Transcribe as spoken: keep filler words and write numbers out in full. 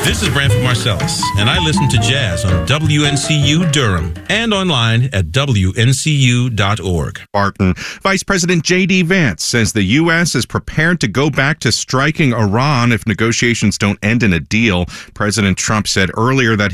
This is Branford Marcellus, and I listen to jazz on W N C U Durham and online at W N C U dot org. Barton. Vice President J D. Vance says the U S is prepared to go back to striking Iran if negotiations don't end in a deal. President Trump said earlier that